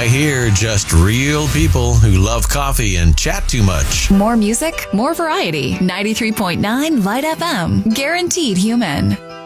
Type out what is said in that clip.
Right here, just real people who love coffee and chat too much. More music, more variety. 93.9 Light FM. Guaranteed human.